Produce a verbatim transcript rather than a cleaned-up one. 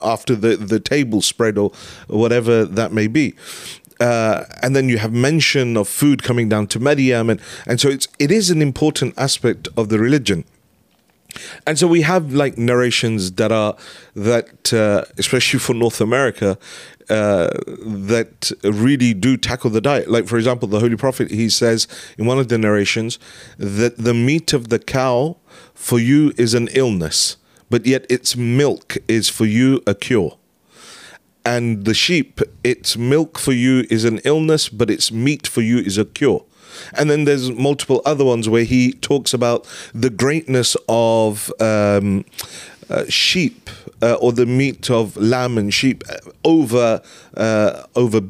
after the, the table spread or whatever that may be. Uh, and then you have mention of food coming down to Maryam. And, and so it's, it is an important aspect of the religion. And so we have like narrations that are, that uh, especially for North America, uh, that really do tackle the diet. Like, for example, the Holy Prophet, he says in one of the narrations that the meat of the cow for you is an illness, but yet its milk is for you a cure. And the sheep, its milk for you is an illness, but its meat for you is a cure. And then there's multiple other ones where he talks about the greatness of um, uh, sheep uh, or the meat of lamb and sheep over uh, over